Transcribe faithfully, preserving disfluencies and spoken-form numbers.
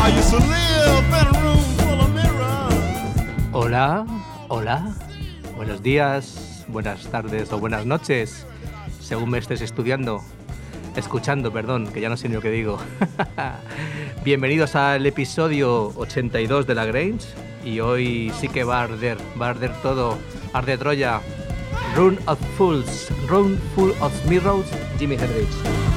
Hola, hola, buenos días, buenas tardes o buenas noches, según me estés estudiando, escuchando, perdón, que ya no sé ni lo que digo. Bienvenidos al episodio ochenta y dos de La Grange, y hoy sí que va a arder, va a arder todo, arde Troya. Run of Fools, Run Full of Mirrors, Jimi Hendrix.